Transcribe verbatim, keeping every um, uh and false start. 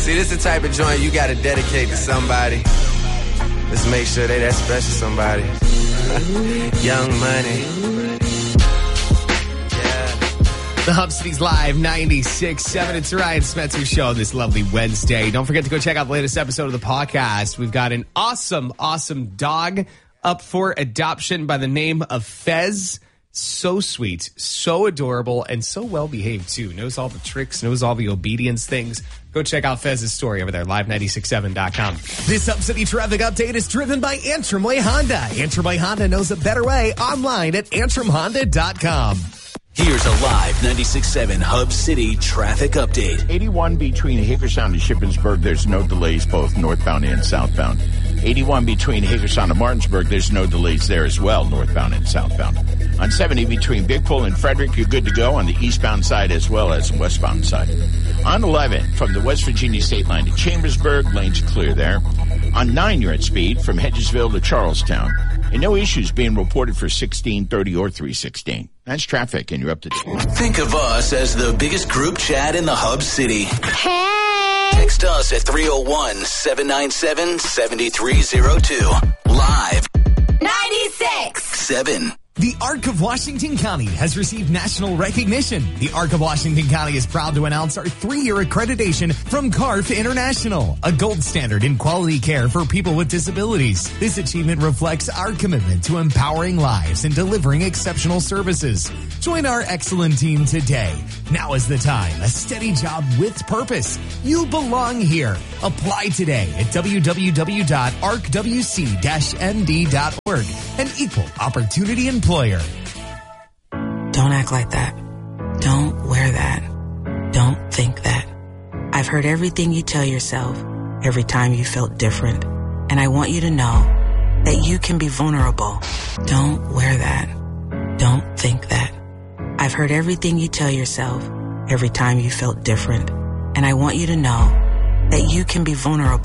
See, this is the type of joint you got to dedicate to somebody. Let's make sure they that special somebody. Young Money. The Hub City's Live ninety-six point seven. It's Ryan Spencer Show on this lovely Wednesday. Don't forget to go check out the latest episode of the podcast. We've got an awesome, awesome dog up for adoption by the name of Fez. So sweet, so adorable, and so well-behaved, too. Knows all the tricks, knows all the obedience things. Go check out Fez's story over there, live nine six seven dot com. This Hub City traffic update is driven by Antrim Way Honda. Antrim Way Honda knows a better way online at antrim honda dot com. Here's a live ninety-six point seven Hub City traffic update. eighty-one between Hagerstown and Shippensburg, there's no delays both northbound and southbound. eighty-one between Hagerstown and Martinsburg, there's no delays there as well, northbound and southbound. On seventy between Big Pole and Frederick, you're good to go on the eastbound side as well as the westbound side. On eleven, from the West Virginia state line to Chambersburg, lanes are clear there. On nine, you're at speed from Hedgesville to Charlestown. And no issues being reported for sixteen thirty or three sixteen. That's traffic, and you're up to date. Think of us as the biggest group chat in the Hub City. Hey! Text us at three oh one, seven nine seven, seven three oh two. Live ninety-six seven. The Arc of Washington County has received national recognition. The Arc of Washington County is proud to announce our three-year accreditation from C A R F International, a gold standard in quality care for people with disabilities. This achievement reflects our commitment to empowering lives and delivering exceptional services. Join our excellent team today. Now is the time. A steady job with purpose. You belong here. Apply today at w w w dot arc w c dash n d dot org. An equal opportunity employer. Don't act like that. Don't wear that. Don't think that. I've heard everything you tell yourself every time you felt different. And I want you to know that you can be vulnerable. Don't wear that. Don't think that. I've heard everything you tell yourself every time you felt different. And I want you to know that you can be vulnerable.